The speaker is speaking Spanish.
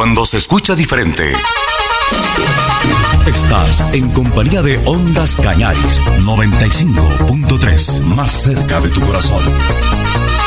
cuando se escucha diferente. Estás en compañía de Ondas Cañaris 95.3, más cerca de tu corazón.